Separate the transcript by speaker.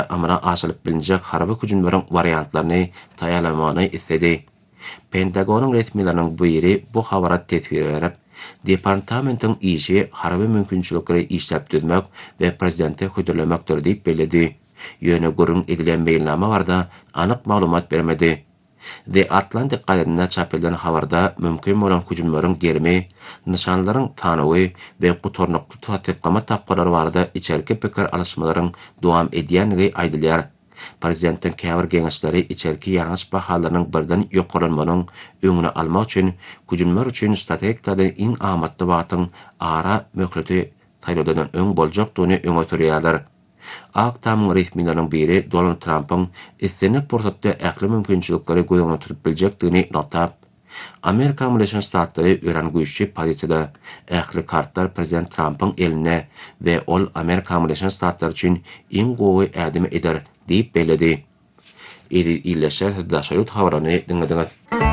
Speaker 1: amına aşılıp bilinecek harbi hücumların variantlarını tayarlamanı istedi. Pentagonun resmilerinin bu yeri bu havarat tesvir verip, departamentin işi harbi mümkünçülükleri işlep düzmek ve prezidenti hüdürlemektir deyip belirdi. Yöne gurun edilen mailnama var da anık malumat vermedi. The Atlantic gazetinde çapylan habarda mümkün bolan hüjümlaryň germi, nişanlaryň tanygy we gutornukly tatbiqama tapgylary barada içerki pikir alışmalaryň dowam edýänligi aýdylýar. Prezidentiň käbir geňeşleri içerki ýalňyş bahalarynyň birden ýokalanmanyň öňüne almak üçin hüjümler üçin strategiyada iň amatly wagtyň ara möhleti taýladan öň boljakdygyny öňe sürýärler. Aktamyň resmileriniň biri Donald Trump'ın istenek portatda ähli mümkinçilikleri göýüňe tutup biljekdigini notap, Amerika Birleşik Ştatları ören güýçli pozisiýada ähli kartlar Prezident Trump'ın eline we ol Amerika Birleşik Ştatları üçin iň gowy ädimi eder diýip beledi. Ýerleşer daşaýut habarany diňlediňiz.